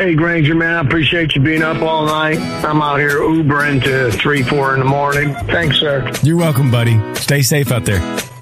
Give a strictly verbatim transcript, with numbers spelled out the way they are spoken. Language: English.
Hey, Granger, man, I appreciate you being up all night. I'm out here Ubering to three, four in the morning. Thanks, sir. You're welcome, buddy. Stay safe out there.